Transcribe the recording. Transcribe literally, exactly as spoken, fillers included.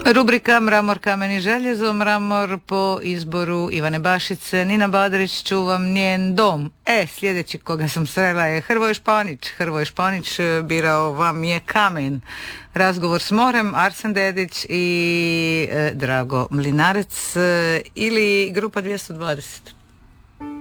Rubrika Mramor, kamen i željezo. Mramor po izboru Ivane Bašice. Nina Badrić, Čuvam njen dom. E, sljedeći koga sam srela je Hrvoje Španić. Hrvoje Španić birao Vam je kamen. Razgovor s morem, Arsen Dedić i e, Drago Mlinarec e, ili grupa dvjesto dvadeset.